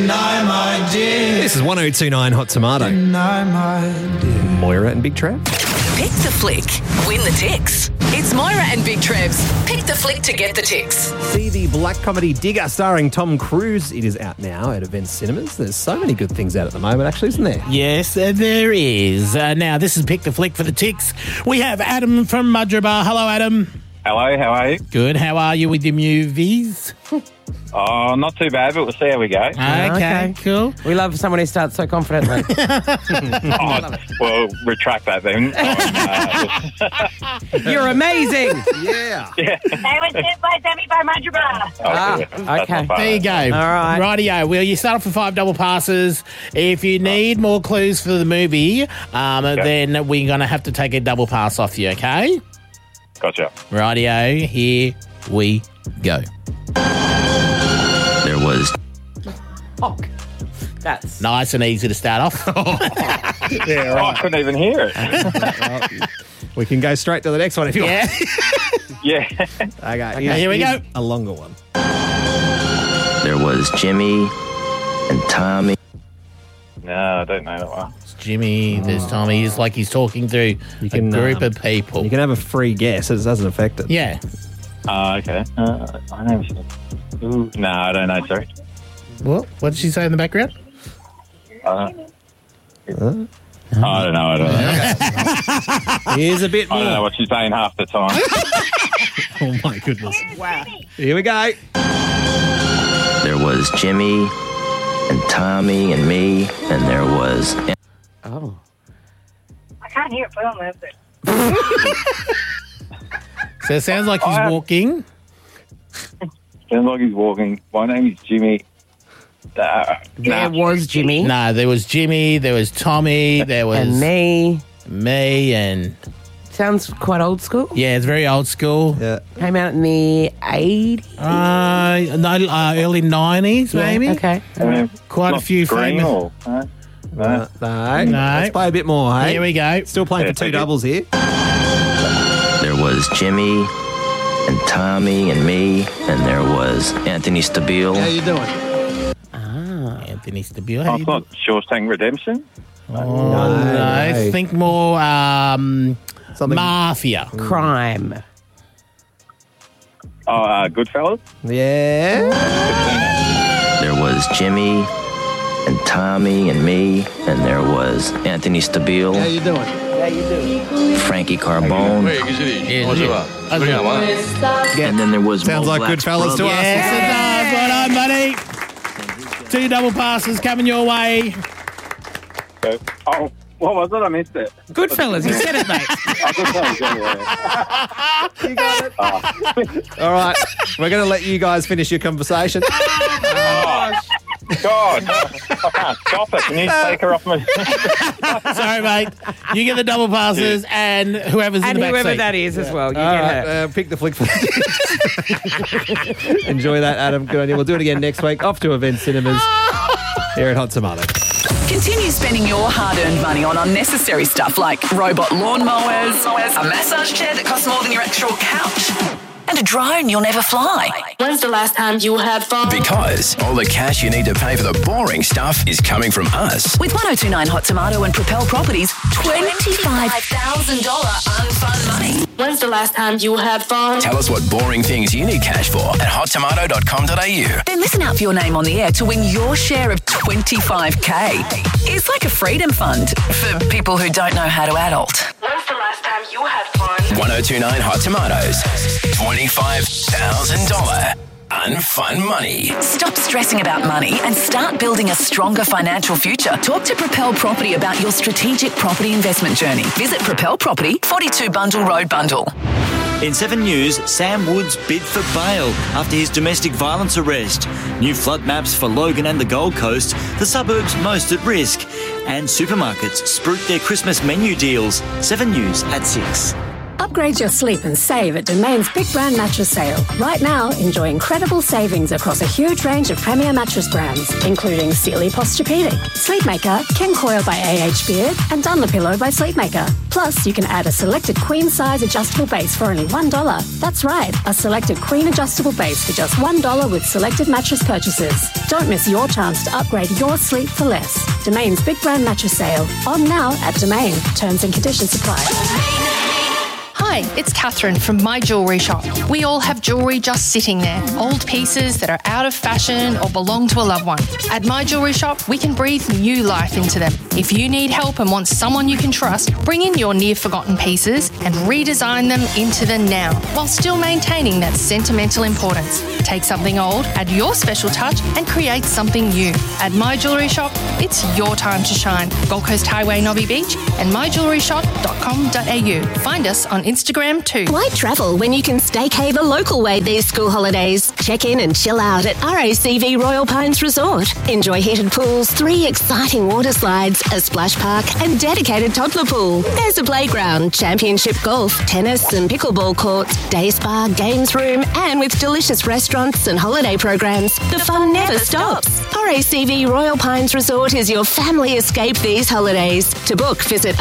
This is 1029 Hot Tomato. Moira and Big Trev. Pick the flick, win the ticks. It's Moira and Big Trev's Pick the Flick to get the ticks. See the black comedy Digger starring Tom Cruise. It is out now at Event Cinemas. There's so many good things out at the moment, actually, isn't there? Yes, there is. Now, this is Pick the Flick for the ticks. We have Adam from Mudgeeraba. Hello, Adam. Hello, how are you? Good. How are you with your movies? Oh, not too bad, but we'll see how we go. Okay, cool. We love someone who starts so confidently. Well, retract that then. You're amazing. Yeah. They were sent by Demi by Mudgeeraba. Okay. There you go. All right. Rightio. Well, you start off with 5 double passes. If you need more clues for the movie, then we're going to have to take a double pass off you, okay? Gotcha. Rightio. Here we go. There was That's Nice and easy to start off. Yeah, I couldn't even hear it. We can go straight to the next one if you want. Yeah. Yeah. Okay, here we here's go. A longer one. there was Jimmy and Tommy. No, I don't know that one. It's Jimmy, there's Tommy. It's like he's talking to a group of people. You can have a free guess. It doesn't affect it. Yeah. Okay. I know. Ooh, no, I don't know, sorry. What did she say in the background? I don't know. Here's a bit I don't know more. what she's saying half the time. Oh, my goodness. Wow. Here we go. There was Jimmy and Tommy and me, and there was... oh. I can't hear it, but I'm it. So it sounds like he's walking. Sounds like he's walking. My name is Jimmy. There was Jimmy No, there was Jimmy, there was Tommy, there was and me. and Sounds quite old school. yeah, it's very old school. Yeah. Came out in the 80s. Early 90s, maybe. Okay. Quite a few green famous. or, no. No. No. Let's play a bit more, hey? Here we go. Still playing Yeah, for two thank you. doubles here. There was Jimmy and Tommy and me, and there was Anthony Stabile. How you doing? Anthony Stabile. Oh, How it's you not Shawshank Redemption? no, think more Something. mafia. Crime. Oh, Goodfellas? Yeah. There was Jimmy and Tommy and me, and there was Anthony Stabile, How you doing? Frankie Carbone, and then there was Sounds Mo like Black's Goodfellas to brother. us. Yes, it does. Well done, buddy. 2 double passes coming your way. Oh, what was it? I missed it. Goodfellas, you said it, mate. Goodfellas, yeah. You got it. All right. We're going to let you guys finish your conversation. God, I can't stop it. Can you take her off me? Sorry, mate. You get the double passes and whoever's in And the back whoever seat. that is as well. You All get right. her. Pick the flick for Enjoy that, Adam. Good on you. We'll do it again next week. Off to Event Cinemas here at Hot Tomato. Continue spending your hard-earned money on unnecessary stuff like robot lawnmowers, a massage chair that costs more than your actual couch, and a drone you'll never fly. When's the last time you had fun? Because all the cash you need to pay for the boring stuff is coming from us. With 1029 Hot Tomato and Propel Properties, $25,000 unfun money. When's the last time you had fun? Tell us what boring things you need cash for at hottomato.com.au. Then listen out for your name on the air to win your share of $25,000. It's like a freedom fund for people who don't know how to adult. When's the last time you had fun? 1029 Hot Tomatoes. $25,000 unfun money. Stop stressing about money and start building a stronger financial future. Talk to Propel Property about your strategic property investment journey. Visit Propel Property, 42 Bundle Road, Bundle. In 7 News, Sam Woods bid for bail after his domestic violence arrest. New flood maps for Logan and the Gold Coast, the suburbs most at risk. And supermarkets spruik their Christmas menu deals. 7 News at 6. Upgrade your sleep and save at Domain's Big Brand Mattress Sale. Right now, enjoy incredible savings across a huge range of premier mattress brands, including Sealy Posturepedic, Sleepmaker, Ken Coil by A.H. Beard, and Dunlopillow by Sleepmaker. Plus, you can add a selected queen-size adjustable base for only $1. That's right, a selected queen adjustable base for just $1 with selected mattress purchases. Don't miss your chance to upgrade your sleep for less. Domain's Big Brand Mattress Sale. On now at Domain. Terms and conditions apply. Hi, it's Catherine from My Jewellery Shop. We all have jewellery just sitting there, old pieces that are out of fashion or belong to a loved one. At My Jewellery Shop, we can breathe new life into them. If you need help and want someone you can trust, bring in your near-forgotten pieces and redesign them into the now, while still maintaining that sentimental importance. Take something old, add your special touch and create something new. At My Jewellery Shop, it's your time to shine. Gold Coast Highway, Nobby Beach and myjewelleryshop.com.au. Find us on Instagram too. Why travel when you can staycay the local way these school holidays? Check in and chill out at RACV Royal Pines Resort. Enjoy heated pools, 3 exciting water slides, a splash park and dedicated toddler pool. There's a playground, championship golf, tennis and pickleball courts, day spa, games room and with delicious restaurants and holiday programs, the fun never stops. RACV Royal Pines Resort is your family escape these holidays. To book, visit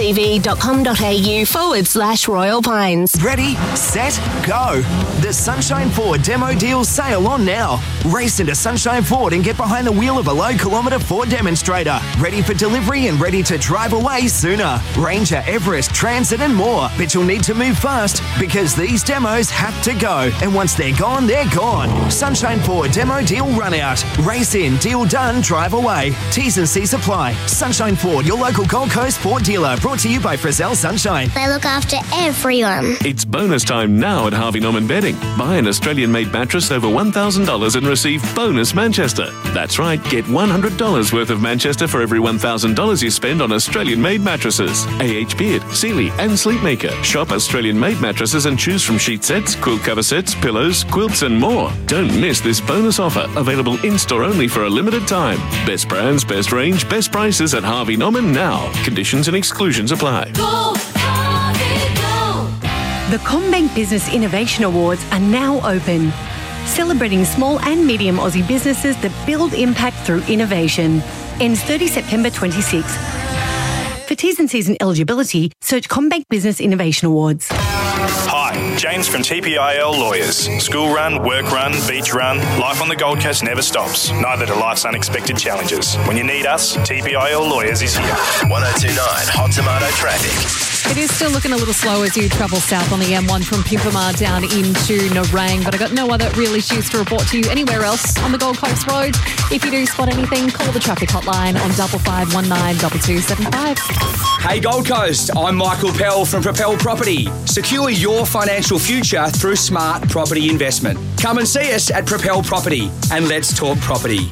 racv.com.au/Royal Pines. Ready, set, go. The Sunshine Ford Demo Deal sale on now. Race into Sunshine Ford and get behind the wheel of a low-kilometre Ford demonstrator. Ready for delivery and ready to drive away sooner. Ranger, Everest, Transit and more. But you'll need to move fast because these demos have to go. And once they're gone, they're gone. Sunshine Ford Demo Deal run out. Race in, deal done, drive away. T's and C's apply. Sunshine Ford, your local Gold Coast Ford dealer. Brought to you by Frizzell Sunshine. They look after everyone. It's bonus time now at Harvey Norman Bedding. Buy an Australian-made mattress over $1,000 and receive bonus Manchester. That's right, get $100 worth of Manchester for every $1,000 you spend on Australian-made mattresses. A.H. Beard, Sealy and Sleepmaker. Shop Australian-made mattresses and choose from sheet sets, quilt cover sets, pillows, quilts and more. Don't miss this bonus offer, available in-store only for a limited time. Best brands, best range, best prices at Harvey Norman now. Conditions and exclusions apply. The CommBank Business Innovation Awards are now open, celebrating small and medium Aussie businesses that build impact through innovation. Ends 30 September 26. For T's and C's and eligibility, search CommBank Business Innovation Awards. Hi, James from TPIL Lawyers. School run, work run, beach run, life on the Gold Coast never stops. Neither do life's unexpected challenges. When you need us, TPIL Lawyers is here. 1029 Hot Tomato Traffic. It is still looking a little slow as you travel south on the M1 from Pimpamar down into Nerang, but I got no other real issues to report to you anywhere else on the Gold Coast Road. If you do spot anything, call the traffic hotline on 5519 2275. Hey Gold Coast, I'm Michael Pell from Propel Property. Secure your financial future through smart property investment. Come and see us at Propel Property and let's talk property.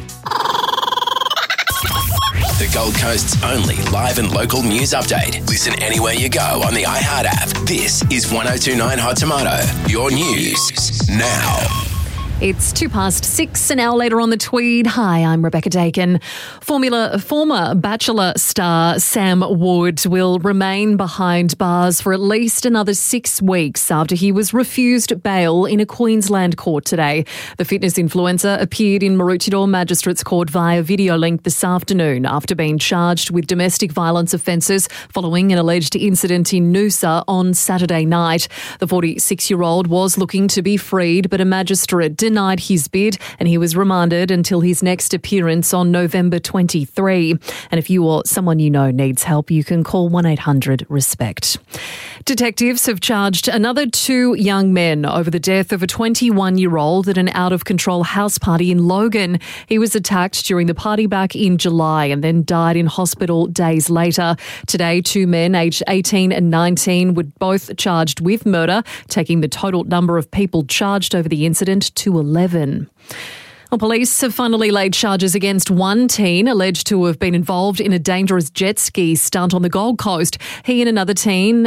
The Gold Coast's only live and local news update. Listen anywhere you go on the iHeart app. This is 1029 Hot Tomato. Your news now. It's 6:02, an hour later on the Tweed. Hi, I'm Rebecca Dakin. Former Bachelor star Sam Wood will remain behind bars for at least another 6 weeks after he was refused bail in a Queensland court today. The fitness influencer appeared in Maroochydore Magistrates Court via video link this afternoon after being charged with domestic violence offences following an alleged incident in Noosa on Saturday night. The 46-year-old was looking to be freed, but a magistrate denied his bid and he was remanded until his next appearance on November 23. And if you or someone you know needs help, you can call 1-800-RESPECT. Detectives have charged another 2 young men over the death of a 21-year-old at an out-of-control house party in Logan. He was attacked during the party back in July and then died in hospital days later. Today, 2 men aged 18 and 19 were both charged with murder, taking the total number of people charged over the incident to 11. Well, police have finally laid charges against one teen alleged to have been involved in a dangerous jet ski stunt on the Gold Coast. He and another teen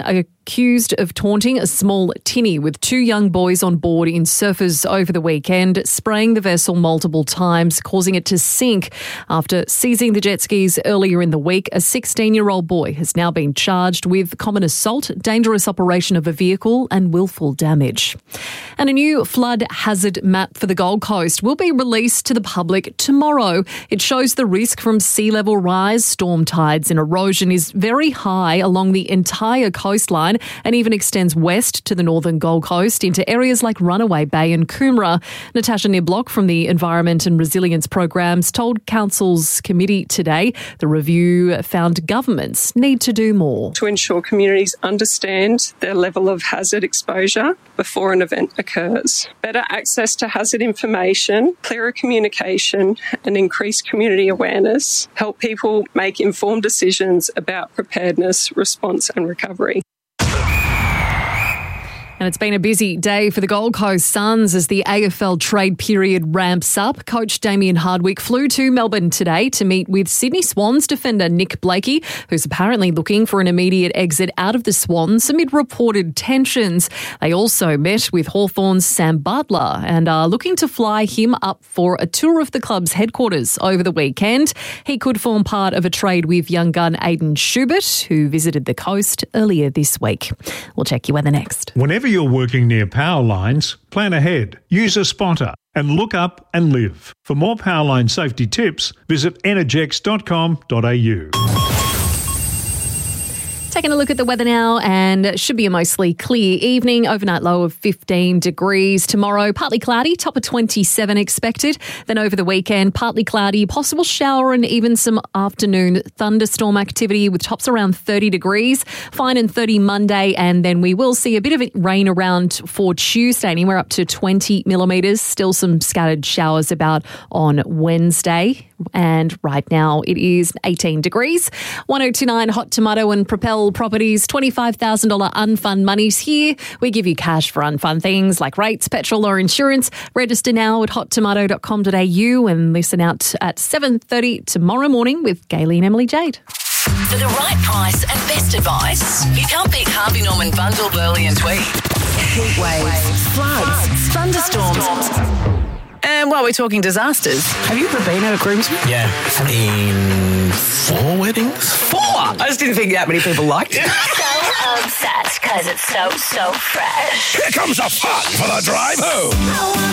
accused of taunting a small tinny with 2 young boys on board in Surfers over the weekend, spraying the vessel multiple times, causing it to sink. After seizing the jet skis earlier in the week, a 16-year-old boy has now been charged with common assault, dangerous operation of a vehicle and willful damage. And a new flood hazard map for the Gold Coast will be released to the public tomorrow. It shows the risk from sea level rise, storm tides and erosion is very high along the entire coastline and even extends west to the northern Gold Coast into areas like Runaway Bay and Coomera. Natasha Niblock from the Environment and Resilience Programs told Council's committee today the review found governments need to do more. To ensure communities understand their level of hazard exposure before an event occurs. Better access to hazard information, clearer communication and increased community awareness help people make informed decisions about preparedness, response and recovery. And it's been a busy day for the Gold Coast Suns as the AFL trade period ramps up. Coach Damien Hardwick flew to Melbourne today to meet with Sydney Swans defender Nick Blakey, who's apparently looking for an immediate exit out of the Swans amid reported tensions. They also met with Hawthorn's Sam Butler and are looking to fly him up for a tour of the club's headquarters over the weekend. He could form part of a trade with young gun Aidan Schubert, who visited the coast earlier this week. We'll check your weather next. Whenever you're working near power lines, plan ahead, use a spotter and look up and live. For more powerline safety tips, visit energex.com.au. Taking a look at the weather now, and it should be a mostly clear evening. Overnight low of 15 degrees. Tomorrow, partly cloudy, top of 27 expected. Then over the weekend, partly cloudy, possible shower and even some afternoon thunderstorm activity with tops around 30 degrees. Fine and 30 Monday, and then we will see a bit of rain around for Tuesday, anywhere up to 20 millimetres. Still some scattered showers about on Wednesday. And right now it is 18 degrees. 1029 Hot Tomato and Propel Properties, $25,000 unfund monies here. We give you cash for unfund things like rates, petrol or insurance. Register now at hottomato.com.au and listen out at 7:30 tomorrow morning with Gailey and Emily Jade. For the right price and best advice, you can't beat Harvey Norman Bundle, Burley and Tweed. Heat waves, floods, thunderstorms. And while we're talking disasters, have you ever been at a groomsman? Yeah, in 4 weddings. 4? I just didn't think that many people liked it. So obsessed because it's so fresh. Here comes the fun for the drive home.